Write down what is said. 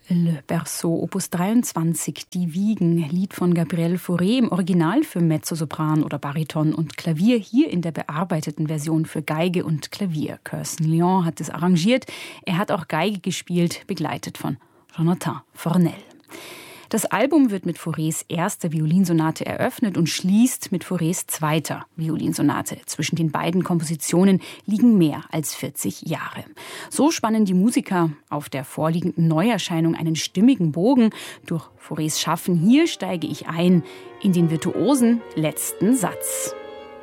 Le Berceau, Opus 23, Die Wiegen, Lied von Gabriel Fauré, im Original für Mezzosopran oder Bariton und Klavier, hier in der bearbeiteten Version für Geige und Klavier. Kirsten Lyon hat es arrangiert, er hat auch Geige gespielt, begleitet von Jonathan Fornel. Das Album wird mit Faurés erster Violinsonate eröffnet und schließt mit Faurés zweiter Violinsonate. Zwischen den beiden Kompositionen liegen mehr als 40 Jahre. So spannen die Musiker auf der vorliegenden Neuerscheinung einen stimmigen Bogen. Durch Faurés Schaffen hier steige ich ein in den virtuosen letzten Satz.